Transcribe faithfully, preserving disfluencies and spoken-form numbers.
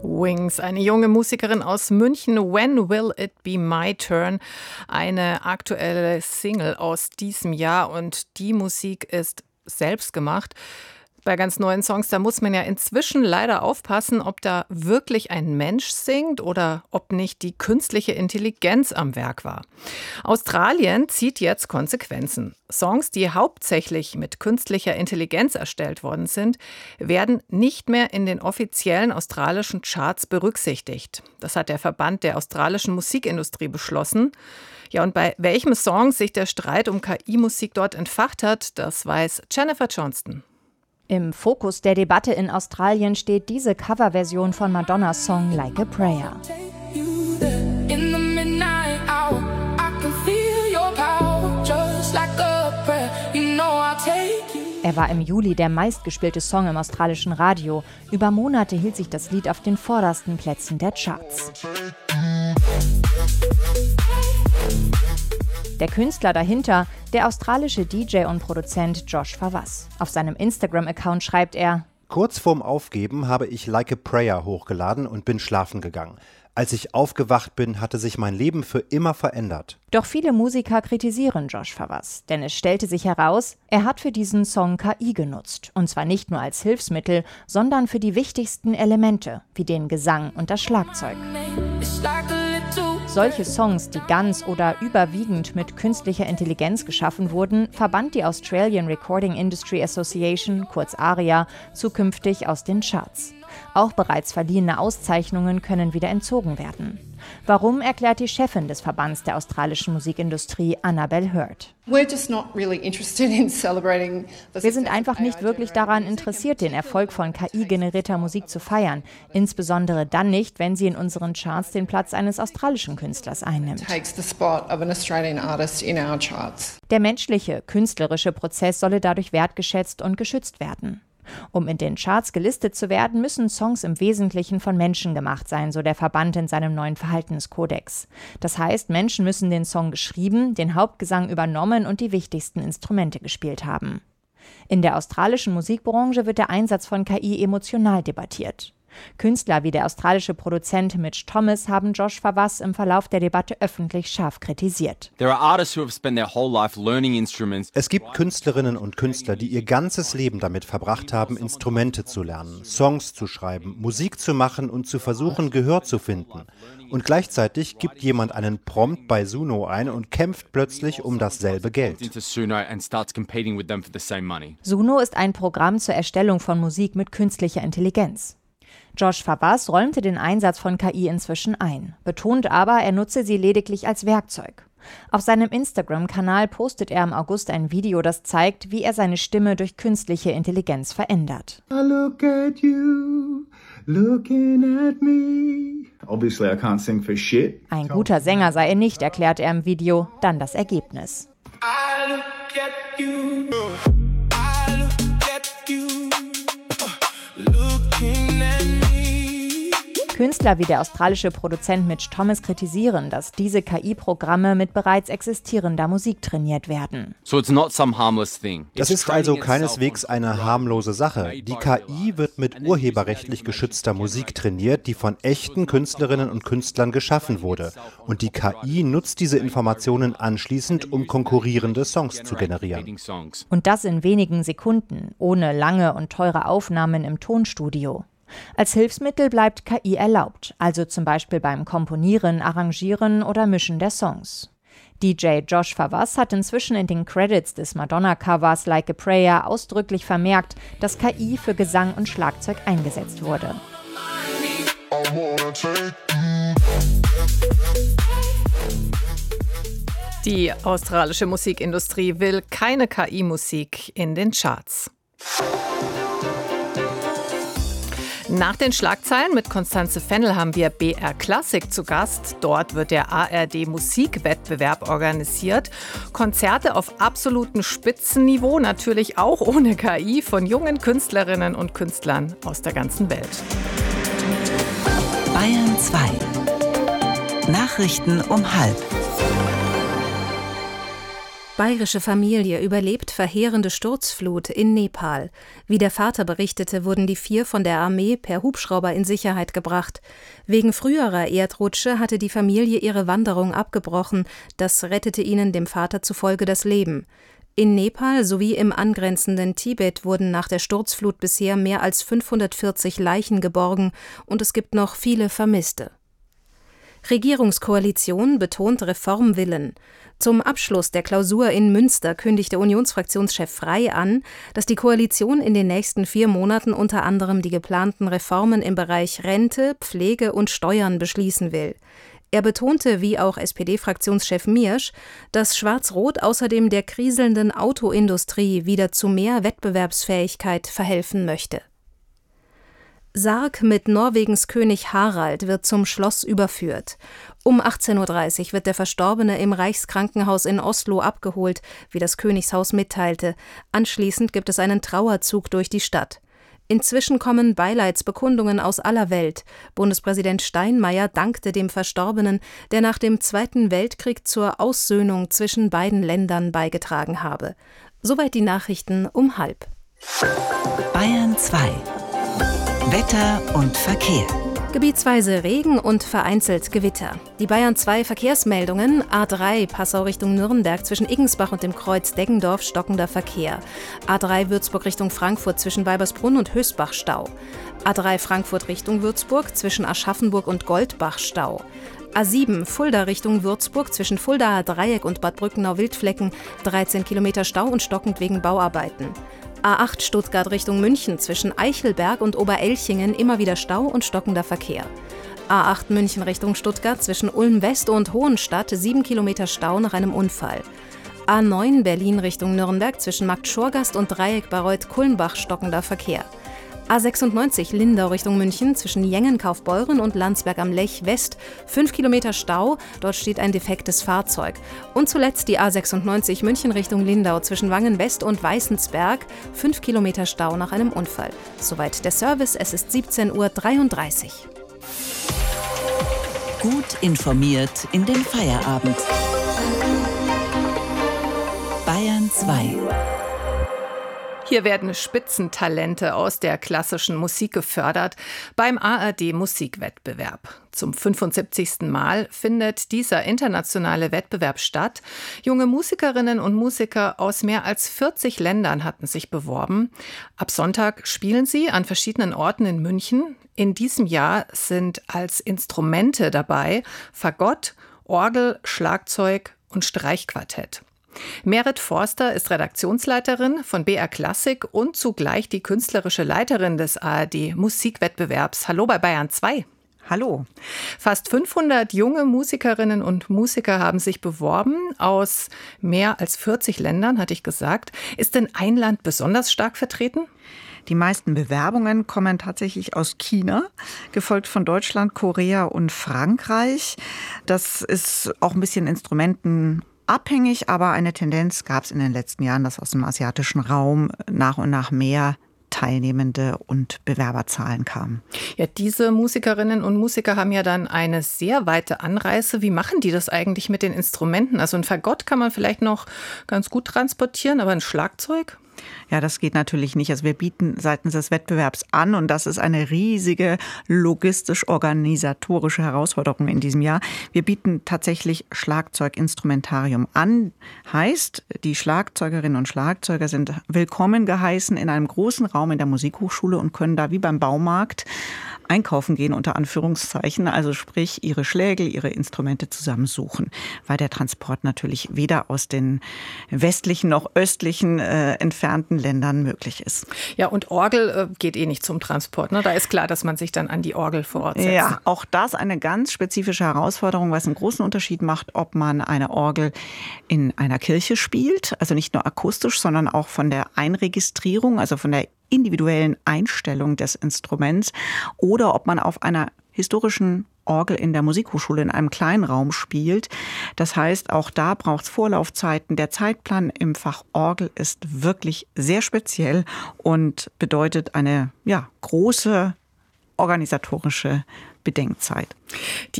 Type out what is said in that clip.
Wings, eine junge Musikerin aus München, When Will It Be My Turn, eine aktuelle Single aus diesem Jahr und die Musik ist selbst gemacht. Bei ganz neuen Songs, da muss man ja inzwischen leider aufpassen, ob da wirklich ein Mensch singt oder ob nicht die künstliche Intelligenz am Werk war. Australien zieht jetzt Konsequenzen. Songs, die hauptsächlich mit künstlicher Intelligenz erstellt worden sind, werden nicht mehr in den offiziellen australischen Charts berücksichtigt. Das hat der Verband der australischen Musikindustrie beschlossen. Ja, und bei welchem Song sich der Streit um K I-Musik dort entfacht hat, das weiß Jennifer Johnston. Im Fokus der Debatte in Australien steht diese Coverversion von Madonnas Song Like a Prayer. Er war im Juli der meistgespielte Song im australischen Radio. Über Monate hielt sich das Lied auf den vordersten Plätzen der Charts. Der Künstler dahinter, der australische D J und Produzent Josh Fawaz. Auf seinem Instagram-Account schreibt er: Kurz vorm Aufgeben habe ich Like a Prayer hochgeladen und bin schlafen gegangen. Als ich aufgewacht bin, hatte sich mein Leben für immer verändert. Doch viele Musiker kritisieren Josh Fawaz, denn es stellte sich heraus, er hat für diesen Song K I genutzt. Und zwar nicht nur als Hilfsmittel, sondern für die wichtigsten Elemente, wie den Gesang und das Schlagzeug. Solche Songs, die ganz oder überwiegend mit künstlicher Intelligenz geschaffen wurden, verbannt die Australian Recording Industry Association, kurz ARIA, zukünftig aus den Charts. Auch bereits verliehene Auszeichnungen können wieder entzogen werden. Warum, erklärt die Chefin des Verbands der australischen Musikindustrie, Annabelle Hurd. Wir sind einfach nicht wirklich daran interessiert, den Erfolg von K I-generierter Musik zu feiern. Insbesondere dann nicht, wenn sie in unseren Charts den Platz eines australischen Künstlers einnimmt. Der menschliche, künstlerische Prozess solle dadurch wertgeschätzt und geschützt werden. Um in den Charts gelistet zu werden, müssen Songs im Wesentlichen von Menschen gemacht sein, so der Verband in seinem neuen Verhaltenskodex. Das heißt, Menschen müssen den Song geschrieben, den Hauptgesang übernommen und die wichtigsten Instrumente gespielt haben. In der australischen Musikbranche wird der Einsatz von K I emotional debattiert. Künstler wie der australische Produzent Mitch Thomas haben Josh Fawaz im Verlauf der Debatte öffentlich scharf kritisiert. Es gibt Künstlerinnen und Künstler, die ihr ganzes Leben damit verbracht haben, Instrumente zu lernen, Songs zu schreiben, Musik zu machen und zu versuchen, Gehör zu finden. Und gleichzeitig gibt jemand einen Prompt bei Suno ein und kämpft plötzlich um dasselbe Geld. Suno ist ein Programm zur Erstellung von Musik mit künstlicher Intelligenz. Josh Fawaz räumte den Einsatz von K I inzwischen ein, betont aber, er nutze sie lediglich als Werkzeug. Auf seinem Instagram-Kanal postet er im August ein Video, das zeigt, wie er seine Stimme durch künstliche Intelligenz verändert. I look at you, looking at me. Obviously I can't sing for shit. Ein guter Sänger sei er nicht, erklärt er im Video, dann das Ergebnis. I look at you. I look at you. Looking at me. Künstler wie der australische Produzent Mitch Thomas kritisieren, dass diese K I-Programme mit bereits existierender Musik trainiert werden. Das ist also keineswegs eine harmlose Sache. Die K I wird mit urheberrechtlich geschützter Musik trainiert, die von echten Künstlerinnen und Künstlern geschaffen wurde. Und die K I nutzt diese Informationen anschließend, um konkurrierende Songs zu generieren. Und das in wenigen Sekunden, ohne lange und teure Aufnahmen im Tonstudio. Als Hilfsmittel bleibt K I erlaubt, also zum Beispiel beim Komponieren, Arrangieren oder Mischen der Songs. D J Josh Fawaz hat inzwischen in den Credits des Madonna-Covers Like a Prayer ausdrücklich vermerkt, dass K I für Gesang und Schlagzeug eingesetzt wurde. Die australische Musikindustrie will keine K I-Musik in den Charts. Nach den Schlagzeilen mit Constanze Fennel haben wir B R Klassik zu Gast. Dort wird der A R D-Musikwettbewerb organisiert. Konzerte auf absolutem Spitzenniveau, natürlich auch ohne K I, von jungen Künstlerinnen und Künstlern aus der ganzen Welt. Bayern zwei. Nachrichten um halb. Bayerische Familie überlebt verheerende Sturzflut in Nepal. Wie der Vater berichtete, wurden die vier von der Armee per Hubschrauber in Sicherheit gebracht. Wegen früherer Erdrutsche hatte die Familie ihre Wanderung abgebrochen. Das rettete ihnen dem Vater zufolge das Leben. In Nepal sowie im angrenzenden Tibet wurden nach der Sturzflut bisher mehr als fünfhundertvierzig Leichen geborgen und es gibt noch viele Vermisste. Regierungskoalition betont Reformwillen. Zum Abschluss der Klausur in Münster kündigte Unionsfraktionschef Frey an, dass die Koalition in den nächsten vier Monaten unter anderem die geplanten Reformen im Bereich Rente, Pflege und Steuern beschließen will. Er betonte, wie auch S P D-Fraktionschef Miersch, dass Schwarz-Rot außerdem der kriselnden Autoindustrie wieder zu mehr Wettbewerbsfähigkeit verhelfen möchte. Sarg mit Norwegens König Harald wird zum Schloss überführt. Um achtzehn Uhr dreißig wird der Verstorbene im Reichskrankenhaus in Oslo abgeholt, wie das Königshaus mitteilte. Anschließend gibt es einen Trauerzug durch die Stadt. Inzwischen kommen Beileidsbekundungen aus aller Welt. Bundespräsident Steinmeier dankte dem Verstorbenen, der nach dem Zweiten Weltkrieg zur Aussöhnung zwischen beiden Ländern beigetragen habe. Soweit die Nachrichten um halb. Bayern zwei. Wetter und Verkehr. Gebietsweise Regen und vereinzelt Gewitter. Die Bayern zwei Verkehrsmeldungen: A drei Passau Richtung Nürnberg zwischen Iggensbach und dem Kreuz Deggendorf stockender Verkehr. A drei Würzburg Richtung Frankfurt zwischen Weibersbrunn und Hösbach Stau. A drei Frankfurt Richtung Würzburg zwischen Aschaffenburg und Goldbach Stau. A sieben Fulda Richtung Würzburg zwischen Fuldaer Dreieck und Bad Brückenau-Wildflecken dreizehn Kilometer Stau und stockend wegen Bauarbeiten. A acht Stuttgart Richtung München zwischen Eichelberg und Oberelchingen immer wieder Stau und stockender Verkehr. A acht München Richtung Stuttgart zwischen Ulm West und Hohenstadt sieben Kilometer Stau nach einem Unfall. A neun Berlin Richtung Nürnberg zwischen Marktschorgast und Dreieck Bayreuth-Kulmbach stockender Verkehr. A sechsundneunzig Lindau Richtung München zwischen Jengen-Kaufbeuren und Landsberg am Lech West fünf Kilometer Stau, dort steht ein defektes Fahrzeug. Und zuletzt die A sechsundneunzig München Richtung Lindau zwischen Wangen West und Weißensberg fünf Kilometer Stau nach einem Unfall. Soweit der Service, es ist siebzehn Uhr dreiunddreißig. Gut informiert in den Feierabend. Bayern zwei. Hier werden Spitzentalente aus der klassischen Musik gefördert beim A R D-Musikwettbewerb. Zum fünfundsiebzigsten Mal findet dieser internationale Wettbewerb statt. Junge Musikerinnen und Musiker aus mehr als vierzig Ländern hatten sich beworben. Ab Sonntag spielen sie an verschiedenen Orten in München. In diesem Jahr sind als Instrumente dabei Fagott, Orgel, Schlagzeug und Streichquartett. Merit Forster ist Redaktionsleiterin von B R Klassik und zugleich die künstlerische Leiterin des A R D-Musikwettbewerbs. Hallo bei Bayern zwei. Hallo. Fast fünfhundert junge Musikerinnen und Musiker haben sich beworben aus mehr als vierzig Ländern, hatte ich gesagt. Ist denn ein Land besonders stark vertreten? Die meisten Bewerbungen kommen tatsächlich aus China, gefolgt von Deutschland, Korea und Frankreich. Das ist auch ein bisschen Instrumenten abhängig, aber eine Tendenz gab es in den letzten Jahren, dass aus dem asiatischen Raum nach und nach mehr Teilnehmende und Bewerberzahlen kamen. Ja, diese Musikerinnen und Musiker haben ja dann eine sehr weite Anreise. Wie machen die das eigentlich mit den Instrumenten? Also ein Fagott kann man vielleicht noch ganz gut transportieren, aber ein Schlagzeug? Ja, das geht natürlich nicht. Also wir bieten seitens des Wettbewerbs an und das ist eine riesige logistisch-organisatorische Herausforderung in diesem Jahr. Wir bieten tatsächlich Schlagzeuginstrumentarium an. Heißt, die Schlagzeugerinnen und Schlagzeuger sind willkommen geheißen in einem großen Raum in der Musikhochschule und können da wie beim Baumarkt einkaufen gehen, unter Anführungszeichen, also sprich ihre Schlägel, ihre Instrumente zusammensuchen, weil der Transport natürlich weder aus den westlichen noch östlichen äh, entfernten Ländern möglich ist. Ja, und Orgel äh, geht eh nicht zum Transport, ne? Da ist klar, dass man sich dann an die Orgel vor Ort setzt. Ja, auch das eine ganz spezifische Herausforderung, weil es einen großen Unterschied macht, ob man eine Orgel in einer Kirche spielt, also nicht nur akustisch, sondern auch von der Einregistrierung, also von der individuellen Einstellung des Instruments oder ob man auf einer historischen Orgel in der Musikhochschule in einem kleinen Raum spielt. Das heißt, auch da braucht es Vorlaufzeiten. Der Zeitplan im Fach Orgel ist wirklich sehr speziell und bedeutet eine ja, große organisatorische Bedenkzeit. Die